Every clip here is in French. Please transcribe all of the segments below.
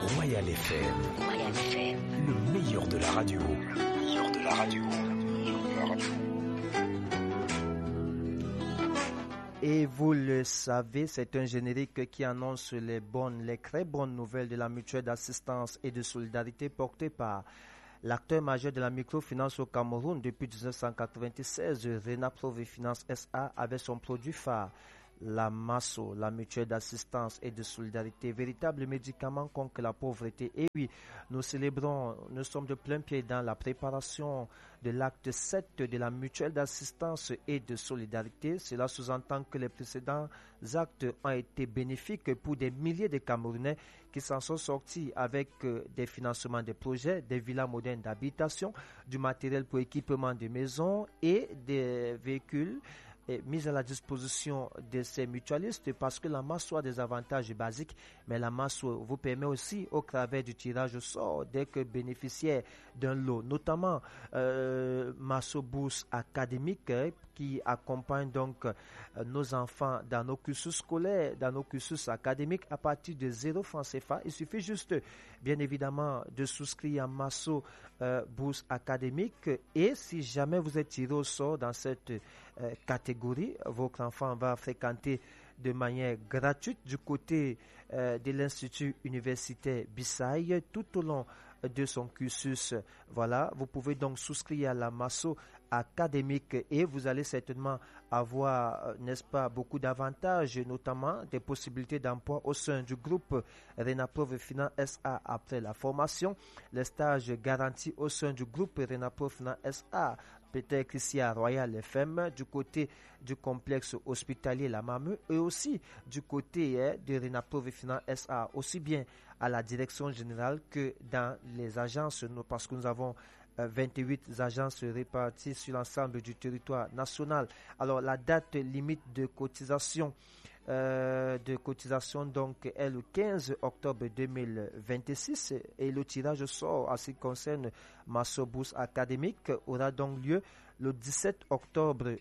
Royal FM. Le meilleur de la radio. Et vous le savez, c'est un générique qui annonce les très bonnes nouvelles de la mutuelle d'assistance et de solidarité portée par l'acteur majeur de la microfinance au Cameroun depuis 1996, Renapro Finance SA, avec son produit phare, la MASO, la mutuelle d'assistance et de solidarité, véritable médicament contre la pauvreté. Et oui, nous sommes de plein pied dans la préparation de l'acte 7 de la mutuelle d'assistance et de solidarité. Cela sous-entend que les précédents actes ont été bénéfiques pour des milliers de Camerounais qui s'en sont sortis avec des financements de projets, des villas modernes d'habitation, du matériel pour équipement de maisons et des véhicules mise à la disposition de ces mutualistes, parce que la MASO a des avantages basiques, mais la MASO vous permet aussi, au travers du tirage au sort, d'être bénéficiaire d'un lot, notamment MASO Bourse académique, qui accompagne donc nos enfants dans nos cursus scolaires, dans nos cursus académiques à partir de 0 francs CFA. Il suffit juste, bien évidemment, de souscrire à MASO Bourse académique, et si jamais vous êtes tiré au sort dans cette catégorie, votre enfant va fréquenter de manière gratuite du côté de l'Institut universitaire Bissaï tout au long de son cursus. Voilà, vous pouvez donc souscrire à la MASO académique et vous allez certainement avoir, n'est-ce pas, beaucoup d'avantages, notamment des possibilités d'emploi au sein du groupe Renapro Finance SA après la formation, les stages garantis au sein du groupe Renapro Finance SA, peut-être ici à Royal FM, du côté du complexe hospitalier La Mameux, et aussi du côté de Renapro Finance SA, aussi bien à la direction générale que dans les agences, parce que nous avons 28 agences réparties sur l'ensemble du territoire national. Alors la date limite de cotisation donc est le 15 octobre 2026 et le tirage au sort en ce qui concerne MASO Bourse académique aura donc lieu le 17 octobre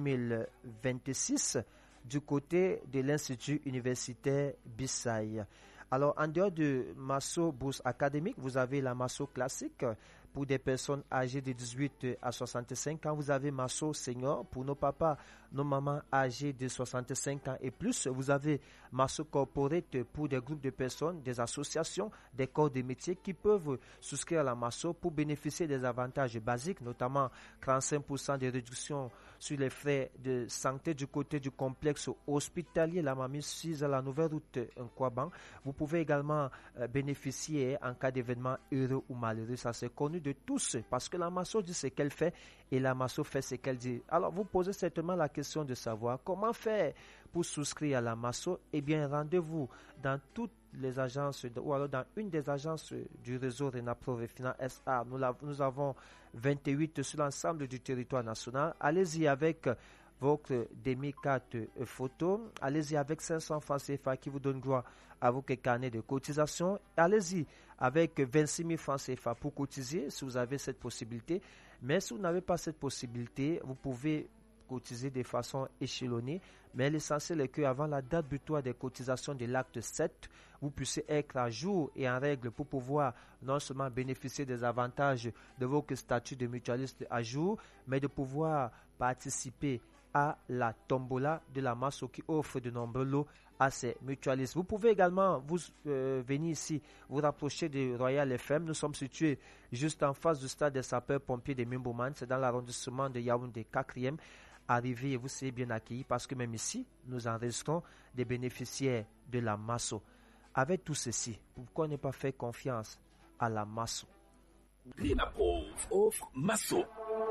2026 du côté de l'Institut universitaire Bissaï. Alors, en dehors de MASO Bourse académique, vous avez la MASO classique pour des personnes âgées de 18 à 65 ans. Vous avez MASO senior pour nos papas, nos mamans âgées de 65 ans et plus. Vous avez MASO corporate pour des groupes de personnes, des associations, des corps de métiers qui peuvent souscrire à la MASO pour bénéficier des avantages basiques, notamment 35% de réduction sur les frais de santé du côté du complexe hospitalier La Mamie 6 à la nouvelle route Nkwaban. Vous pouvez également bénéficier en cas d'événement heureux ou malheureux. Ça c'est connu de tous parce que la MASO dit ce qu'elle fait et la MASO fait ce qu'elle dit. Alors vous posez certainement la question de savoir comment faire pour souscrire à la MASO. Eh bien, rendez-vous dans toutes les agences ou alors dans une des agences du réseau Renapro Finance SA. Nous avons 28 sur l'ensemble du territoire national. Allez-y avec votre demi-carte photo. Allez-y avec 500 francs CFA qui vous donne droit à vos carnets de cotisation. Allez-y avec 26 000 francs CFA pour cotiser si vous avez cette possibilité. Mais si vous n'avez pas cette possibilité, vous pouvez cotiser de façon échelonnée, mais l'essentiel est qu'avant la date butoir des cotisations de l'acte 7, vous puissiez être à jour et en règle pour pouvoir non seulement bénéficier des avantages de votre statut de mutualiste à jour, mais de pouvoir participer à la tombola de la MASO qui offre de nombreux lots à ces mutualistes. Vous pouvez également venir ici, vous rapprocher de Royal FM. Nous sommes situés juste en face du stade des sapeurs-pompiers de Mimbouman. C'est dans l'arrondissement de Yaoundé 4e. Arrivez et vous serez bien accueillis parce que même ici, nous enregistrons des bénéficiaires de la MASO. Avec tout ceci, pourquoi ne pas faire confiance à la MASO? Renapro offre MASO.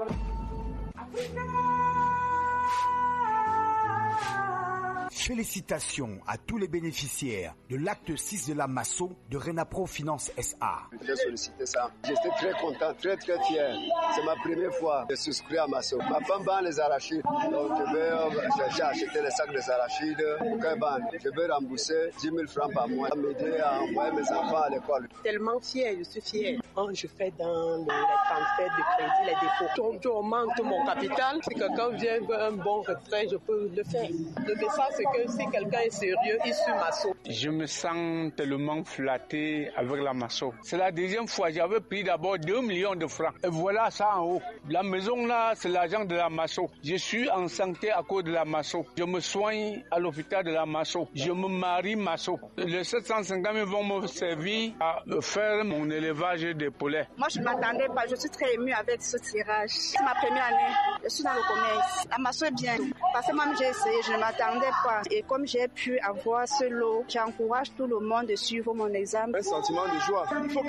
Félicitations à tous les bénéficiaires de l'acte 6 de la MASO de Renapro Finance SA. J'ai sollicité ça. J'étais très content, très fier. C'est ma première fois de souscrire à MASO. Ma femme vend les arachides. Donc j'ai acheté les sacs des arachides. Je vais rembourser 10 000 francs par mois. M'aider à envoyer mes enfants à l'école. Tellement fier, je suis fier. Quand je fais dans les transferts de crédit, les dépôts, je augmente mon capital. Si quelqu'un vient veut un bon retrait, je peux le faire. Le message pense que si quelqu'un est sérieux, il suit Masso. Je me sens tellement flatté avec la Masso. C'est la deuxième fois. J'avais pris d'abord 2 millions de francs. Et voilà ça en haut. La maison là, c'est l'argent de la Masso. Je suis en santé à cause de la Masso. Je me soigne à l'hôpital de la Masso. Je me marie Masso. Les 750 000 vont me servir à faire mon élevage des poulets. Moi, je ne m'attendais pas. Je suis très émue avec ce tirage. C'est ma première année. Je suis dans le commerce. La Masso est bien. Parce que moi, j'ai essayé. Je ne m'attendais pas. Et comme j'ai pu avoir ce lot, j'encourage tout le monde de suivre mon examen. Un sentiment de joie. Il faut